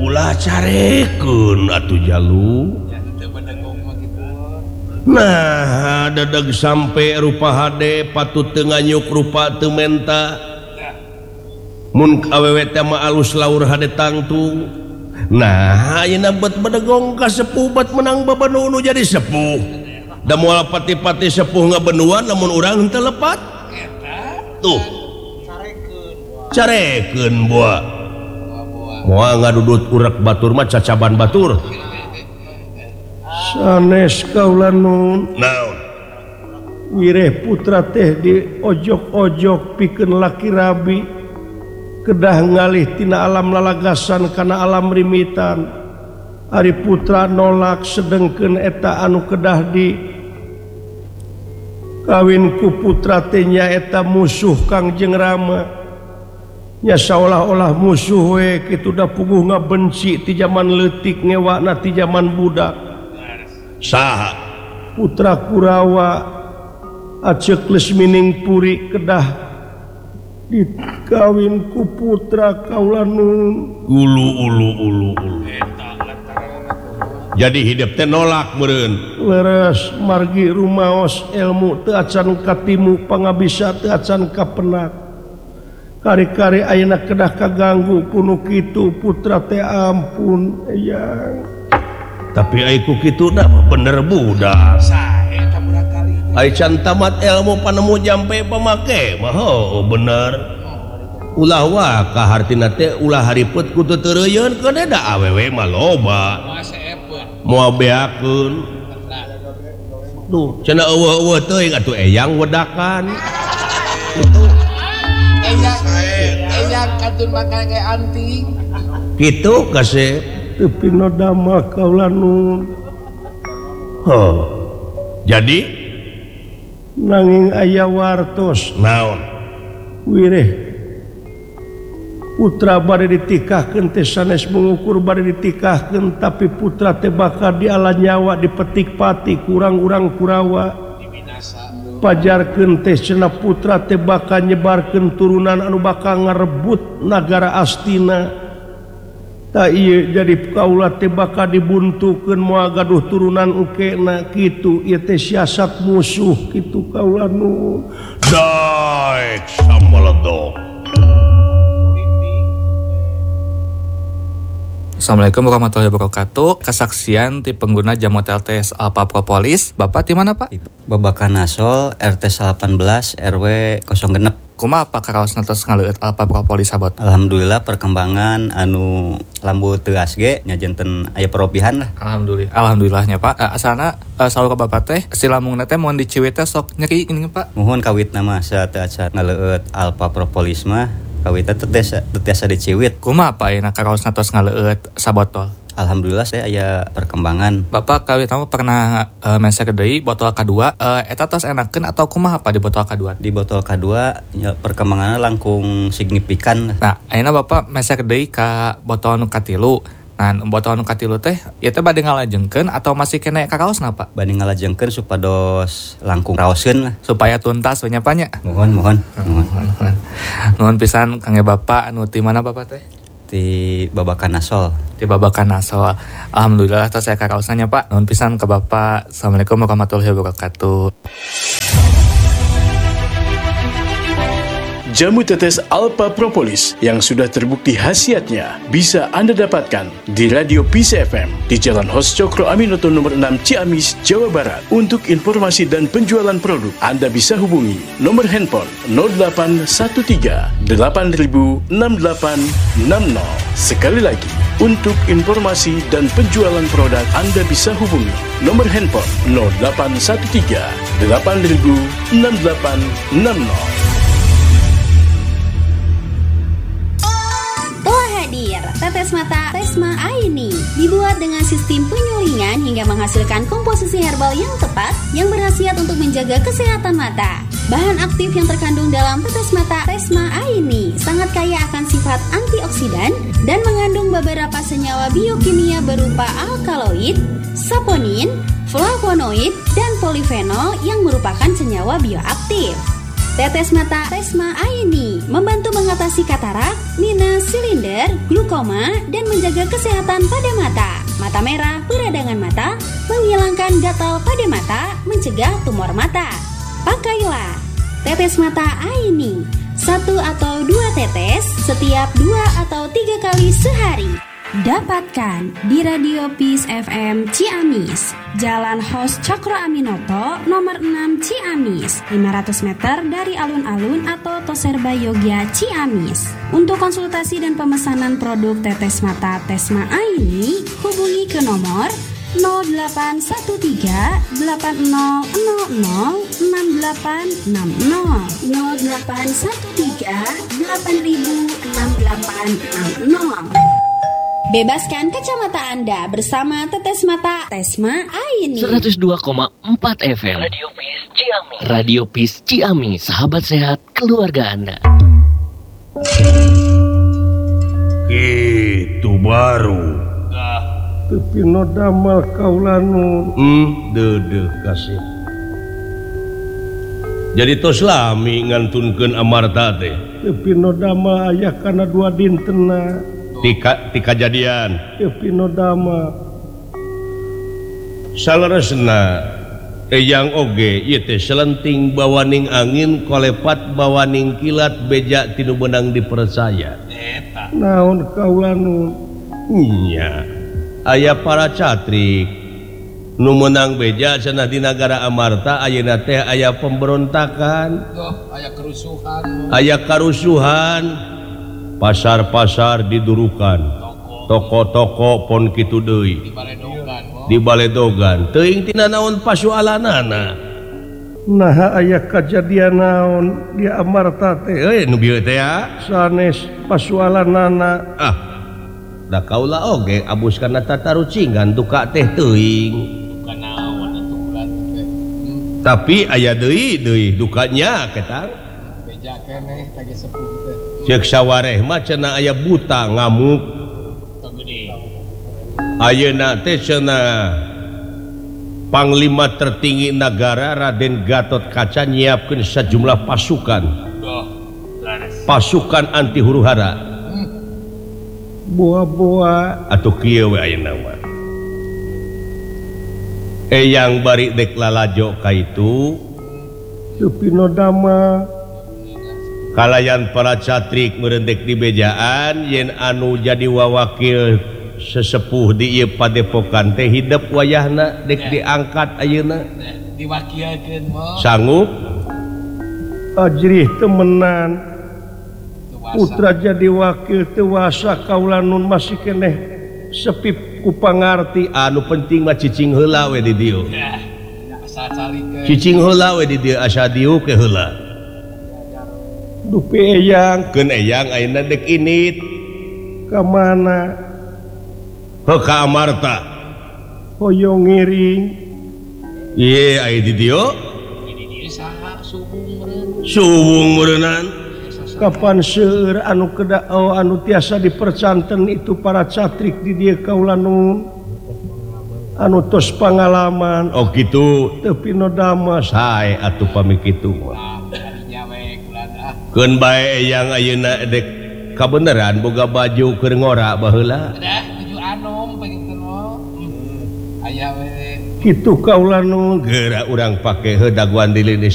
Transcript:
ulah carekeun atuh jalu. Nah dadag sampai rupa HD patut tengah nyuk rupa teu menta. Mun awewe teh mah alus laur hade tangtung. Nah ayeuna bet bedegong ka sepuh bet menang babanu nu jadi sepuh. Da moal pati-pati sepuh ngabenuan lamun urang henteu lepat. Tuh. Carekeun boa. Moal ngadudut urak batur mah cacaban batur. Sanes kaula nun. Naon? Wireh putra teh di ojok-ojok pikeun laki rabi. Kedah ngalih tina alam lalagasan kana alam rimitan. Ari putra nolak sedengkeun eta anu kedah di kawin ku putra teh nyaeta musuh Kangjeng Rama. Nya saolah-olah musuh we kitu da puguh ngabenci ti zaman leutik ngewakna ti zaman budak. Saha? Putra Kurawa Acek Lesmining Puri kedah dikawin ku putra kaula nun. Ulu. Jadi hidup teh nolak meureun. Leres margi rumaos ilmu teu acan katimu pangabisa teu acan kapenak. Kari-kari ayeuna kedah kaganggu kuno kitu putra teh ampun eyang. Tapi ai ku kituna bener budak. Sae tamurakali. Ai can tamat ilmu panemu jampe pamake mah bener. Ulah wa ka hartina teh ulah haripet ku teu teureyeun keun da awewe mah loba. Moal beakeun. Tuh cenah eueuh-eueuh teuing atuh eyang wedakan. Kitu. Eyang katun makan kayak anting. Kitu kasih tapi nodama kaula nun. Jadi nanging aya wartos naon? Wireh putra bade ditikahkeun teh sanes mengukur bade ditikahkeun tapi putra teh bakal diala nyawa dipetik pati kurang-urang Kurawa. Pajarkeun teh cenah putra teh bakal nyebarkeun turunan anu bakal ngarebut nagara Astina. Ta ieu jadi kaula teh bakal dibuntukeun moal gaduh turunan engkena kitu ieu teh siasat musuh kitu kaula nu. Daek samaledog. Assalamualaikum warahmatullahi wabarakatuh. Kesaksian ti pengguna jamu TLTS Alpha Propolis. Bapak di mana, Pak? Babakan Nasol RT 18 RW 06. Kumaha apa karaos natos ngaleueut Alpha Propolis sabot? Alhamdulillah perkembangan anu lambu teu asge nya janten aya perobihan lah. Alhamdulillahnya Pak. Asalna saur ka Bapak teh si lambungna teh mun diciwit teh sok nyeri geuning Pak. Muhun kawitna mah sateu acan ngaleueut Alpha Propolis mah kawitna teu tiasa diciwit. Kumaha apa ayeuna karaos natos ngaleueut sabotol? Alhamdulillah saya aya perkembangan. Bapak kawit tamu pernah mesek deui botol K2 eta tos enakeun atau kumaha apa di botol K2? Di botol K2 ya, perkembangannya langkung signifikan. Nah, ayeuna Bapak mesek deui ka botol nu katilu. Nah, botol nu katilu teh ieu teh bade ngalajengkeun atau masih kena karaosna Pak? Bade ngalajengkeun supados langkung raoskeun lah supaya tuntas we nya Pak nya. Mohon. Nuhun pisan kangge Bapak anu ti mana Bapak teh? Di Babakan Nasol. Di Babakan Nasol. Alhamdulillah tos saya karaosna Pak. Nuhun pisan ke Bapak. Assalamualaikum warahmatullahi wabarakatuh. Jamu tetes Alpha Propolis yang sudah terbukti khasiatnya bisa Anda dapatkan di Radio Peace FM di Jalan Hos Cokro Aminoto nomor 6 Ciamis, Jawa Barat. Untuk informasi dan penjualan produk, Anda bisa hubungi nomor handphone 0813 8000 6860. Sekali lagi, untuk informasi dan penjualan produk, Anda bisa hubungi nomor handphone 0813 8000 6860. Tetes mata Tesma Aini dibuat dengan sistem penyulingan hingga menghasilkan komposisi herbal yang tepat yang berkhasiat untuk menjaga kesehatan mata. Bahan aktif yang terkandung dalam tetes mata Tesma Aini sangat kaya akan sifat antioksidan dan mengandung beberapa senyawa biokimia berupa alkaloid, saponin, flavonoid, dan polifenol yang merupakan senyawa bioaktif. Tetes mata Tesma Aini membantu mengatasi katarak, minus, silinder, glukoma, dan menjaga kesehatan pada mata. Mata merah, peradangan mata, menghilangkan gatal pada mata, mencegah tumor mata. Pakailah tetes mata Aini, 1 atau 2 tetes setiap 2 atau 3 kali sehari. Dapatkan di Radio Peace FM Ciamis, Jalan Hos Cokro Aminoto, nomor 6 Ciamis, 500 meter dari alun-alun atau Toserba Yogya Ciamis. Untuk konsultasi dan pemesanan produk tetes mata Tesma Aini, hubungi ke nomor 0813 8000 6860 0813 8000 6860. Bebaskan kacamata Anda bersama Tetes Mata Tesma Aini. 102,4 FM Radio Peace Ciamis. Radio Peace Ciamis, sahabat sehat keluarga Anda. Itu baru. Tapi no damal kaulanun. Dede kasih. Jadi tos lami ngantunkeun amarta teh. Tapi no damal aya kana 2 dintenna. Tika kajadian Pinodama salaresna eyang oge ieu teh selenting bawaning angin kolepat bawaning kilat beja tinu benang dipercaya eta naon kaulanu nya aya para catrik nu menang beja cenah di nagara Amarta ayeuna teh aya pemberontakan aya karusuhan pasar-pasar didurukan toko-toko pon kitu deui dibaledogan teuing tina naon pasualanana nah aya kajadian naon di Amarta teh nu bieu teh sanes pasualanana da kaula oge abuskan tatarucingan duka teh teuing tapi aya deui dukanya ketang beja keneh tagi sepuh teh cek sawareh mah cenah aya buta ngamuk ayeuna teh cenah panglima tertinggi negara Raden Gatot Kaca nyiapkeun sejumlah pasukan anti huru-hara boa-boa atuh kieu we ayeuna mah eyang bari dek lalajo ka itu Pinodama kalayan para catrik merendek di bejaan yen anu jadi wawakil sesepuh di ieu padepokan teh hidup wayahna dek diangkat ayeuna diwakilkeun mah sanggup ajrih temenan putra jadi wakil tewasa kaulanun masih keneh sepip ku pangarti anu penting mah cicing heula we di dieu cicing heula we di dieu asa dieu ke heula dupe eyang keun eyang ayeuna dek init ka mana heuh ka Amarta hoyong ngiring ieu aya di dieu saha subung meureunnan kapan seueur anu anu tiasa dipercanten itu para catrik di dieu kaulanun anu tos pangalaman oh kitu teu Pinodama sae atuh pami kitu mah keun bae eyang ayeuna dek kabeneran boga baju keur ngora baheula baju anom pengikeun aya we kitu kaulanu geura urang pake heudag wandili